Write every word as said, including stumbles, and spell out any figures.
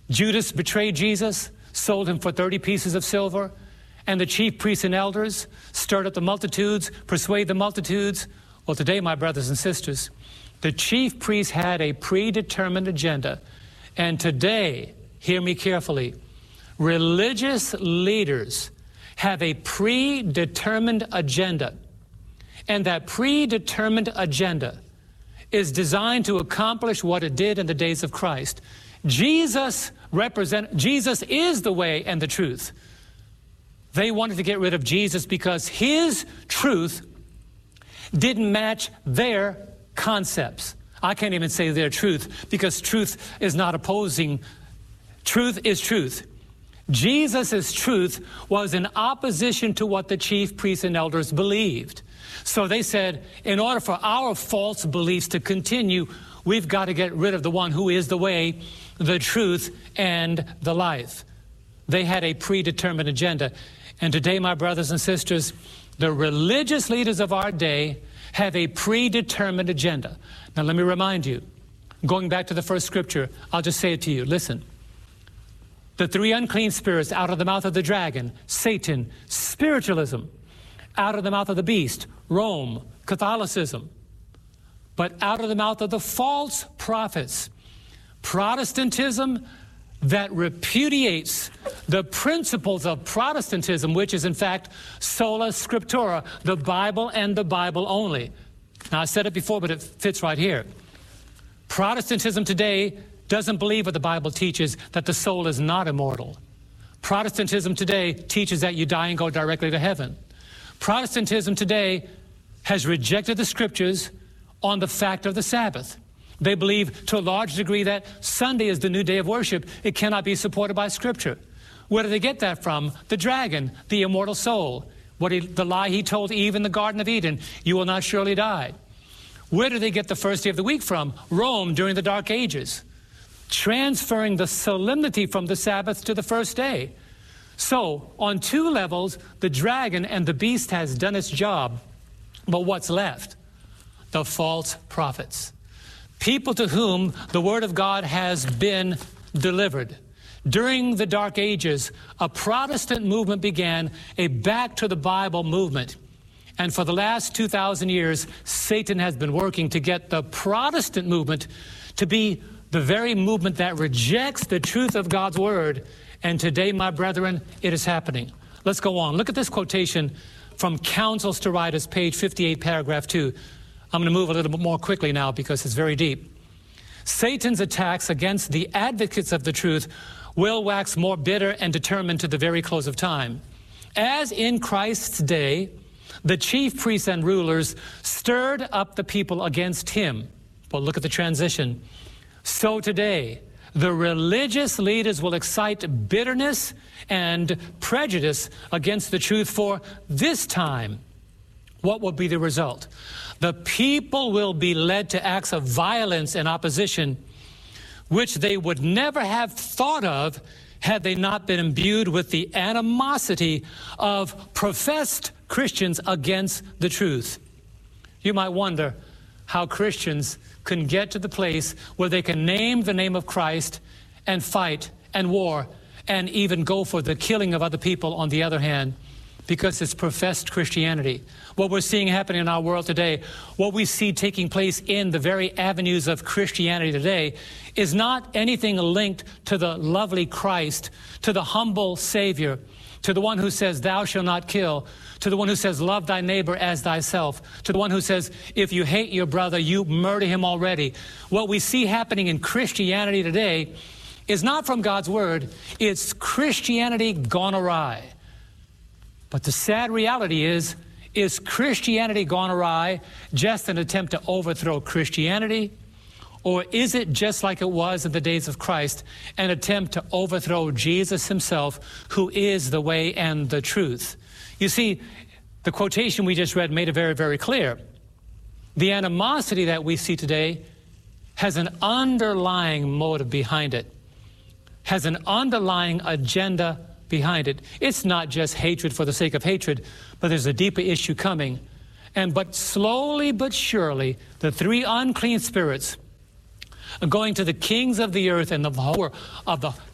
Judas betrayed Jesus, sold him for thirty pieces of silver, and the chief priests and elders stirred up the multitudes, persuaded the multitudes. Well, today, my brothers and sisters, the chief priests had a predetermined agenda. And today, hear me carefully, religious leaders have a predetermined agenda. And that predetermined agenda is designed to accomplish what it did in the days of Christ. Jesus represent, Jesus is the way and the truth. They wanted to get rid of Jesus because his truth didn't match their concepts. I can't even say their truth, because truth is not opposing. Truth is truth. Jesus' truth was in opposition to what the chief priests and elders believed. So they said, in order for our false beliefs to continue, we've got to get rid of the one who is the way, the truth, and the life. They had a predetermined agenda. And today, my brothers and sisters, the religious leaders of our day have a predetermined agenda. Now, let me remind you, going back to the first scripture, I'll just say it to you. Listen. The three unclean spirits out of the mouth of the dragon, Satan, spiritualism, out of the mouth of the beast, Rome, Catholicism, but out of the mouth of the false prophets, Protestantism, that repudiates the principles of Protestantism, which is in fact sola scriptura, the Bible and the Bible only. Now, I said it before, but it fits right here. Protestantism today doesn't believe what the Bible teaches, that the soul is not immortal. Protestantism today teaches that you die and go directly to heaven. Protestantism today has rejected the scriptures on the fact of the Sabbath. They believe to a large degree that Sunday is the new day of worship. It cannot be supported by Scripture. Where do they get that from? The dragon, the immortal soul. What he, the lie he told Eve in the Garden of Eden, you will not surely die. Where do they get the first day of the week from? Rome during the Dark Ages, transferring the solemnity from the Sabbath to the first day. So, on two levels, the dragon and the beast has done its job. But what's left? The false prophets. People to whom the Word of God has been delivered. During the Dark Ages, a Protestant movement began, a back to the Bible movement. And for the last two thousand years, Satan has been working to get the Protestant movement to be the very movement that rejects the truth of God's Word. And today, my brethren, it is happening. Let's go on. Look at this quotation from Counsels to Writers, page fifty-eight, paragraph two. I'm going to move a little bit more quickly now because it's very deep. Satan's attacks against the advocates of the truth will wax more bitter and determined to the very close of time. As in Christ's day, the chief priests and rulers stirred up the people against him. Well, look at the transition. So today, the religious leaders will excite bitterness and prejudice against the truth for this time. What will be the result? The people will be led to acts of violence and opposition, which they would never have thought of had they not been imbued with the animosity of professed Christians against the truth. You might wonder how Christians can get to the place where they can name the name of Christ and fight and war and even go for the killing of other people on the other hand, because it's professed Christianity. What we're seeing happening in our world today, what we see taking place in the very avenues of Christianity today, is not anything linked to the lovely Christ, to the humble Savior, to the one who says, thou shalt not kill, to the one who says, love thy neighbor as thyself, to the one who says, if you hate your brother, you murder him already. What we see happening in Christianity today is not from God's Word. It's Christianity gone awry. But the sad reality is, is Christianity gone awry just an attempt to overthrow Christianity? Or is it just like it was in the days of Christ, an attempt to overthrow Jesus himself, who is the way and the truth? You see, the quotation we just read made it very, very clear. The animosity that we see today has an underlying motive behind it, has an underlying agenda behind it. It's not just hatred for the sake of hatred, but there's a deeper issue coming. And but slowly but surely, the three unclean spirits are going to the kings of the earth and the power of the